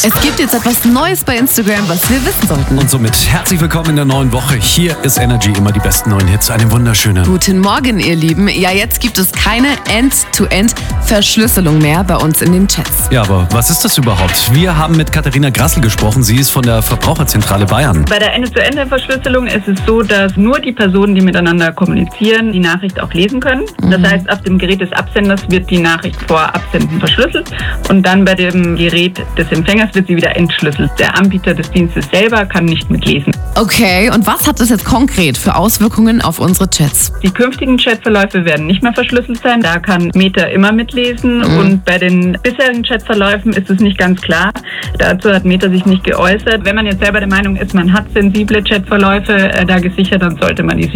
Es gibt jetzt etwas Neues bei Instagram, was wir wissen sollten. Und somit herzlich willkommen in der neuen Woche. Hier ist Energy, immer die besten neuen Hits. Einen wunderschönen Guten Morgen, ihr Lieben. Ja, jetzt gibt es keine End-to-End-Verschlüsselung mehr bei uns in den Chats. Ja, aber was ist das überhaupt? Wir haben mit Katharina Grassl gesprochen. Sie ist von der Verbraucherzentrale Bayern. Bei der Ende-zu-Ende-Verschlüsselung ist es so, dass nur die Personen, die miteinander kommunizieren, die Nachricht auch lesen können. Das heißt, ab dem Gerät des Absenders wird die Nachricht vor Absenden verschlüsselt und dann bei dem Gerät des Empfängers wird sie wieder entschlüsselt. Der Anbieter des Dienstes selber kann nicht mitlesen. Okay, und was hat das jetzt konkret für Auswirkungen auf unsere Chats? Die künftigen Chatverläufe werden nicht mehr verschlüsselt sein. Da kann Meta immer mitlesen. Und bei den bisherigen Chatverläufen ist es nicht ganz klar. Dazu hat Meta sich nicht geäußert. Wenn man jetzt selber der Meinung ist, man hat sensible Chatverläufe da gesichert, dann sollte man die